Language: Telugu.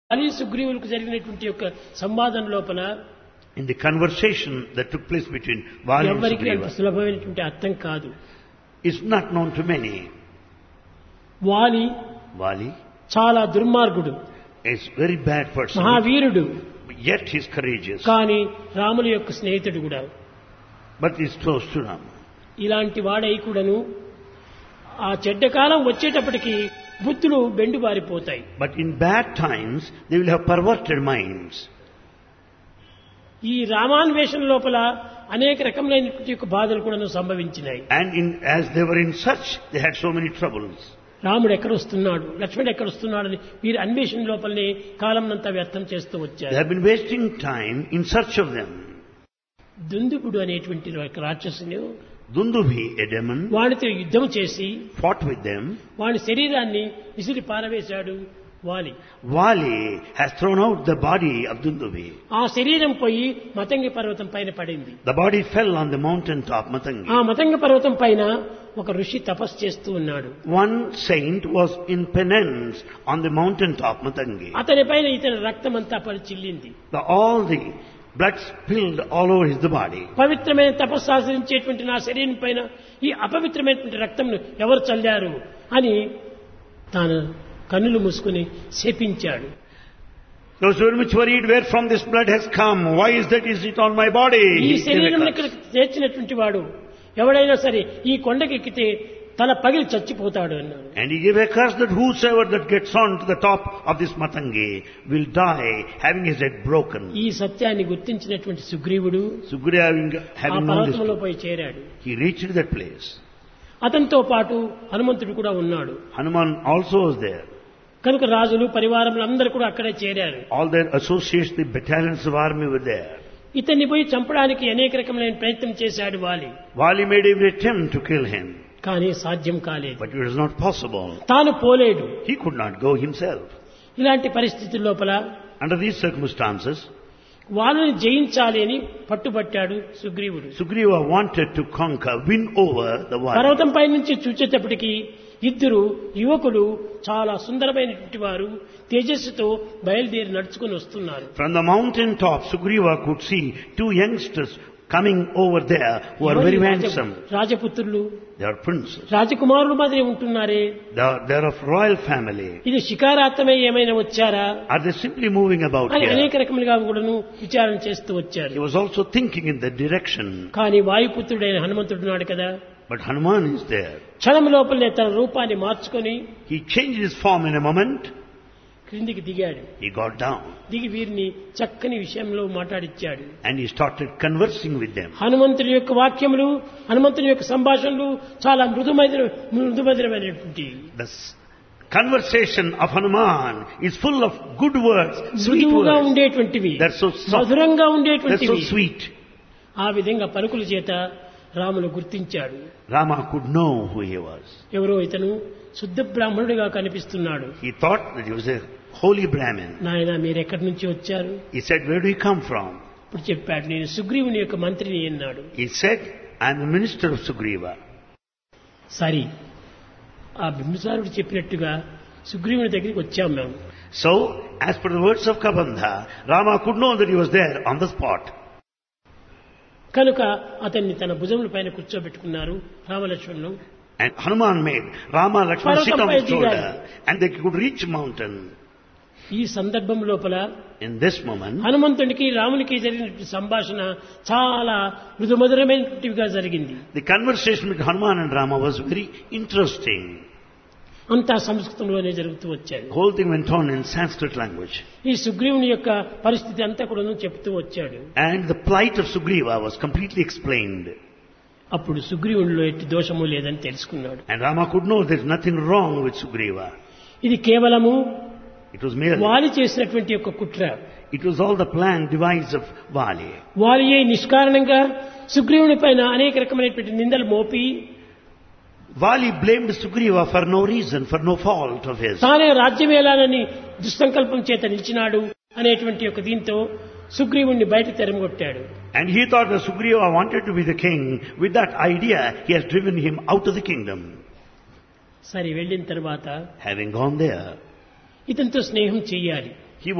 అని సుగ్రీవులకు జరిగినటువంటి యొక్క సంవాదం లోపల In the conversation that took place between Vali and ఎవరికి అంత Sugriva, సులభమైనటువంటి అర్థం కాదు. is not known to many. వాలి Vali చాలా దుర్మార్గుడు, is a very bad person, మహావీరుడు, yet he is courageous, కానీ రాముని యొక్క స్నేహితుడు కూడా. but he is close to Ram. ఇలాంటి వాడై కూడాను ఆ చెడ్డ కాలం వచ్చేటప్పటికి బుద్ధులు బెండుబారిపోతాయి. But in bad times, they will have perverted minds. ఈ రామాన్వేషణ లోపల అనేక రకములైనటువంటి యొక్క బాధలు కూడా సంభవించినాయి. And as they were in such, they had so many troubles. రాముడు ఎక్కడొస్తున్నాడు, లక్ష్మణుడు ఎక్కడొస్తున్నాడు అని వీరి అన్వేషణ లోపలనే కాలంనంతా వ్యర్థం చేస్తూ They వచ్చారు. have been wasting time in search of them. దుందుకుడు అనేటువంటి ఒక రాక్షసుని Dundubi, a demon, వాడితో యుద్ధం చేసి fought with them. వాడి శరీరాన్ని విసిరి పారవేశాడు వాలి. Vali has thrown out the body of Dundubi. ఆ శరీరం పోయి మతంగి పర్వతం పైన పడింది. The body fell on the mountain top, Matangi. ఆ మతంగ పర్వతం పైన ఒక ఋషి తపస్సు చేస్తూ ఉన్నాడు. One saint was in penance on the mountain top, Matangi. అతని పైన ఇతని రక్తం అంతా పడి చిల్లింది. All the blood spilled all over his body. పవిత్రమైన తపస్సు ఆచరించేటువంటి నా శరీరం పైన ఈ అపవిత్రమైనటువంటి రక్తంను ఎవరు చల్లారు అని తాను కన్నులు మూసుకుని శపించాడు. He was very much worried, where from this blood has come? Why is that is it on my body? ఈ He gave a శరీరం curse. ఇక్కడ చేర్చినటువంటి వాడు ఎవడైనా సరే ఈ కొండకెక్కితే తల పగిలి చచ్చిపోతాడు అన్నాడు. And he gave a curse that whosoever that gets on to the top of this Matangi will die having his head broken. ఈ సత్యాన్ని గుర్తించినటువంటి సుగ్రీవుడు Sugriva ఆ having known this, పర్వతంలో పోయి చేరాడు. he reached that place. అతనితో పాటు హనుమంతుడు కూడా ఉన్నాడు. Hanuman also was there. కనుక రాజులు పరివారములు అందరూ కూడా అక్కడే చేరారు. All their associates, the battalions of army were there. ఇతన్ని పోయి చంపడానికి అనేక రకమైన ప్రయత్నం చేశాడు వాలి. Vali made every attempt to kill him, కానీ సాధ్యం కాలేదు. but it was not possible. తాను పోలేడు. He could not go himself. ఇలాంటి పరిస్థితుల లోపల Under these circumstances, వాళ్ళని జయించాలి అని పట్టుబట్టాడు సుగ్రీవుడు. Sugriva wanted to conquer, win over the Vali. పర్వతం పై నుంచి చూచేటప్పటికి ఇద్దరు యువకులు చాలా సుందరమైనటువంటి వారు తేజస్సుతో బయలుదేరి నడుచుకుని వస్తున్నారు. From the mountain top, Sugriva could see two youngsters coming over there who are very handsome. రాజపుత్రులు, They are princes. రాజకుమారులు మాదిరి ఉంటున్నారే. They are of royal family. ఇది శికారార్థమై ఏమైనా వచ్చారా Are they simply moving about అని అనేక here? రకములుగా కూడాను విచారణ చేస్తూ వచ్చారు. He was also thinking in that direction. కానీ వాయుపుత్రుడైన హనుమంతుడు ఉన్నాడు కదా, But Hanuman is there. క్షణం లోపలనే తన రూపాన్ని మార్చుకొని He changed his form in a moment. క్రిందికి దిగాడు. He got down దిగి వీరిని చక్కని విషయంలో మాట్లాడిచ్చాడు. and he started conversing with them. హనుమంతుని యొక్క వాక్యములు, హనుమంతుని యొక్క సంభాషణలు చాలా మృదుమధురమైనటువంటి. The conversation of Hanuman is full of good words, sweet మృదువుగా words. ఉండేటువంటివి, They're so soft. మధురంగా They're so ఉండేటువంటివి. sweet. ఆ విధంగా పలుకుల చేత రాములు గుర్తించాడు. Rama could know who he was. ఎవరో ఇతను శుద్ధ బ్రాహ్మణుడిగా కనిపిస్తున్నాడు. He thought that he was a holy Brahmin. నాయన మీరు ఎక్కడి నుంచి వచ్చారు? He said, where do you come from? ఇప్పుడు చెప్పాడు, నేను సుగ్రీవుని యొక్క మంత్రిని అన్నాడు. He said, I am a minister of Sugriva. సరి ఆ బింబిసారుడు చెప్పినట్టుగా సుగ్రీవుని దగ్గరికి వచ్చాం మేము. So, as per the words of Kabandha, Rama could know that he was there on the spot. కనుక అతన్ని తన భుజముల పైన కూర్చోబెట్టుకున్నారు రామలక్ష్మణులు. And Hanuman made Rama Lakshmana sit on his Parvatam shoulder paidigaru. and they could reach mountain. ఈ సందర్భం లోపల In this moment, హనుమంతుడికి రామునికి జరిగినటువంటి సంభాషణ చాలా మృదుమధురమైనటువంటివిగా జరిగింది. the conversation with Hanuman and Rama was very interesting. అంతా సంస్కృతంలోనే జరుగుతూ వచ్చాడు. The whole thing went on in Sanskrit language. ఈ సుగ్రీవుని యొక్క పరిస్థితి అంతా కూడా చెప్తూ వచ్చాడు. And the plight of Sugriva was completely explained. అప్పుడు సుగ్రీవునిలో ఎట్టి దోషము లేదని తెలుసుకున్నాడు. And Rama could know there is nothing wrong with Sugriva. ఇది కేవలము It was merely, వాలి చేసినటువంటి యొక్క కుట్ర. it was all the plan device of Vali. వాలియే నిష్కారణంగా సుగ్రీవుని పైన అనేక రకమైనటువంటి నిందలు మోపి Vali blamed Sugriva for no reason, for no fault of his. తానే రాజ్యం ఏలానని దుస్సంకల్పం చేత నిలిచినాడు అనేటువంటి యొక్క దీంతో సుగ్రీవుణ్ణి బయట తెరమగొట్టాడు. And he thought that Sugriva wanted to be the king. With that idea, he has driven him out of the kingdom. సరే వెళ్ళిన తర్వాత Having gone there, ఇతనితో స్నేహం చెయ్యాలి.